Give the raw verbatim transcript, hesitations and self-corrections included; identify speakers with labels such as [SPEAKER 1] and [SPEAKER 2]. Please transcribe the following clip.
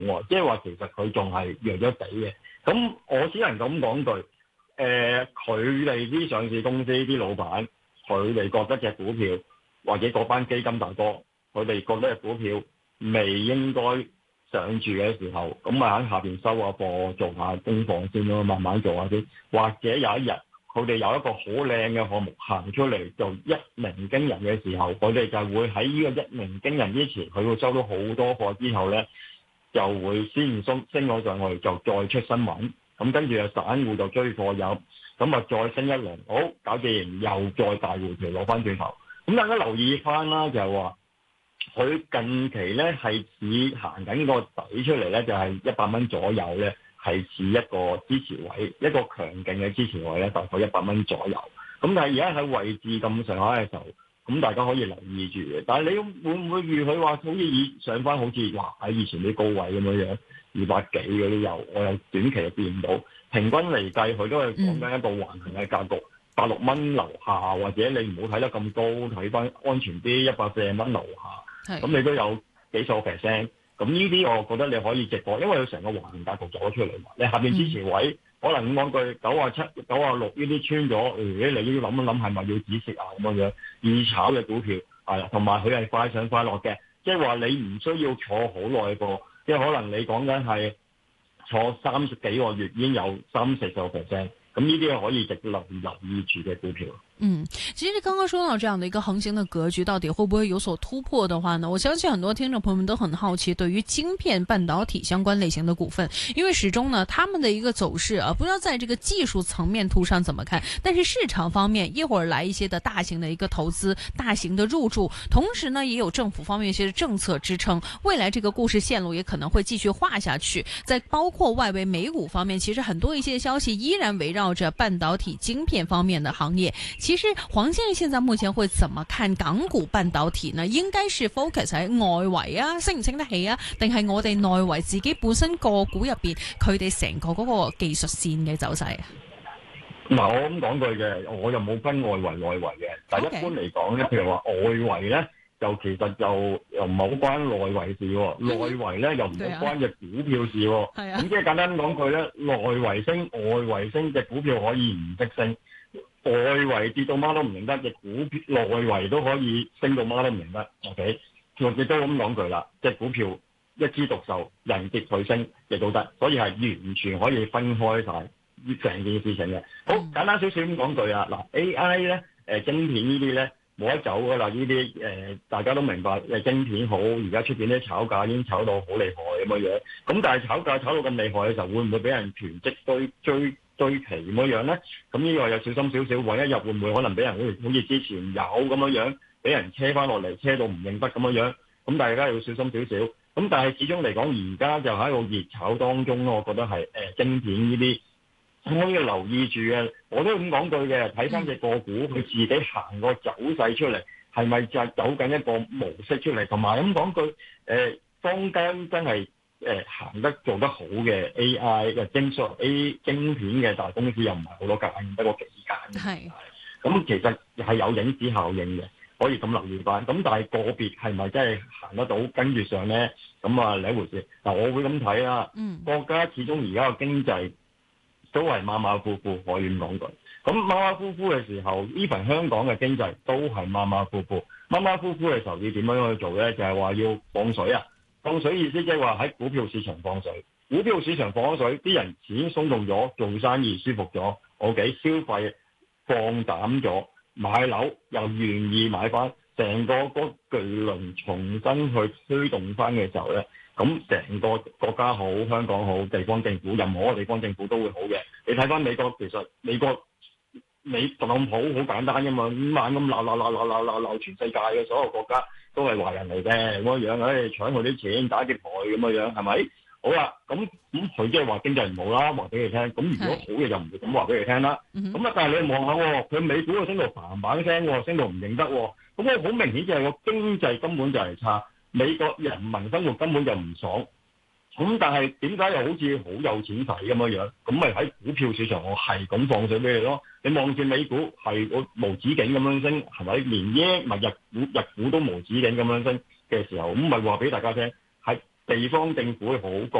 [SPEAKER 1] 喎，即係話其實佢仲係弱咗地嘅。咁我只能咁講句，誒佢哋啲上市公司啲老闆，佢哋覺得隻股票或者嗰班基金大哥，佢哋覺得隻股票未應該上住嘅時候，咁咪喺下邊收下貨，做下功課先咯，慢慢做下先。或者有一日佢哋有一個好靚嘅項目行出嚟，就一鳴驚人嘅時候，佢哋就會喺呢個一鳴驚人之前，佢會收到好多貨之後咧，就會先升升咗上去，就再出新聞。咁跟住啊，散戶就追貨入，咁啊再升一輪，好搞掂，又再大回調攞翻轉頭。咁大家留意翻啦，就係話佢近期咧係似行緊個底出嚟咧，就係一百蚊左右咧，係似一個支持位，一個強勁嘅支持位咧，大概一百蚊左右。咁但係而家喺位置咁上下嘅時候，咁大家可以留意住嘅。但係你會唔會預佢話好似以上翻好似哇喺以前啲高位咁樣樣？二百幾嗰啲有，我有短期就見唔到。平均嚟計，佢都係講緊一個橫行嘅格局，百六蚊樓下，或者你唔好睇得咁高，睇翻安全啲，一百四十蚊樓下，咁你都有幾數 percent。咁呢啲我覺得你可以直播，因為佢成個橫行格局走咗出嚟嘛。你下邊支持位，嗯、可能講句九啊七、九啊六呢啲穿咗，誒、哎、你要諗一諗係咪要止蝕啊咁樣樣。易炒嘅股票係啦，同埋佢係快上快落嘅，即係話你唔需要坐好耐個。即係可能你講緊係坐三十幾個月已經有三四十個 percent，咁呢啲係可以值得留留意住嘅股票。
[SPEAKER 2] 嗯，其實剛剛說到這樣的一個橫行的格局，到底會不會有所突破的話呢？我相信很多聽眾朋友們都很好奇，對於晶片半導體相關類型的股份，因為始終呢，他們的一個走勢啊，不知道在這個技術層面圖上怎麼看，但是市場方面一會兒來一些的大型的一個投資，大型的入駐，同時呢，也有政府方面一些政策支撐，未來這個故事線路也可能會繼續畫下去。在包括外圍美股方面，其實很多一些消息依然圍繞着半導體晶片方面的行業。其實黃先生現在目前會怎麼看港股半導體呢？應該是 focus 喺外圍啊，升唔升得起啊？定係我哋內圍自己本身個股入邊，佢哋成個嗰個技術線嘅走勢啊？
[SPEAKER 1] 嗱，我咁講句嘅，我又冇分外圍內圍嘅。但係一般嚟講咧，譬如話外圍咧，就其實就又唔係好關內圍事喎，內圍咧又唔好關隻股票事喎。係啊。咁即係簡單講句咧，內圍升，外圍升，隻股票可以唔識升。外圍跌到媽都唔認得，隻股票內圍都可以升到媽都唔認得。OK， 我亦都咁講句啦，隻股票一枝獨秀，人跌佢升亦都得，所以係完全可以分開晒成件事情嘅。好簡單少少咁講句啊，嗱 A I 咧誒晶片呢啲咧冇得走噶啦，呢啲誒大家都明白誒晶片好，而家出邊啲炒價已經炒到好厲害咁樣樣。咁但係炒價炒到咁厲害嘅時候，會唔會俾人囤積堆追？對期咁樣樣咧，咁呢個有小心少少，揾一日會唔會可能俾人好似好似之前有咁樣樣，俾人車翻落嚟，車到唔認得咁樣樣，咁大家要小心少少。咁但係始終嚟講，而家就喺個熱炒當中咯，我覺得係誒、呃、晶片呢啲可以留意住嘅。我都咁講句嘅，睇翻隻個股佢自己行個走勢出嚟，係咪就係走緊一個模式出嚟？同埋咁講句，誒、呃、坊間真係。誒、呃、行得做得好嘅 A I 嘅晶數 A 晶片嘅大公司又唔係好多間，得個幾間。係，咁其實係有影子效應嘅，可以咁留意翻。咁但係個別係咪真係行得到跟住上咧？咁啊另一回事。嗱，我會咁睇啦。嗯。國家始終而家個經濟都係馬馬虎虎，可以咁講句。咁馬馬虎虎嘅時候 ，even 香港嘅經濟都係馬馬虎虎。馬馬虎虎嘅時候，要點樣去做咧？就係、是、話要放水啊！放水意思即係話喺股票市場放水，股票市場放咗水，啲人錢鬆動咗，做生意舒服咗 ，OK， 消費放膽咗，買樓又願意買翻，成個嗰巨輪重新去推動翻嘅時候咧，咁成個國家好，香港好，地方政府任何個地方政府都會好嘅。你睇翻美國，其實美國美特朗普好簡單㗎嘛，五萬咁鬧鬧鬧鬧鬧鬧鬧全世界嘅所有國家。都係華人嚟嘅咁樣，誒搶佢啲錢打劫佢咁樣，係咪？好啦，咁咁佢即係話經濟唔好啦，話俾你聽。咁如果好嘅就唔會咁話俾你聽啦。咁啊，但係你望下喎，佢美股啊升到嘭嘭聲喎，升到唔認得喎。咁咧好明顯就係個經濟根本就係差，美國人民生活根本就唔爽。咁但係點解又好似好有錢使咁樣樣？咁咪喺股票市場我係咁放水俾你咯。你望住美股係個無止境咁樣升，係咪？連耶咪日股日股都無止境咁樣升嘅時候，咁咪話俾大家聽，係地方政府會好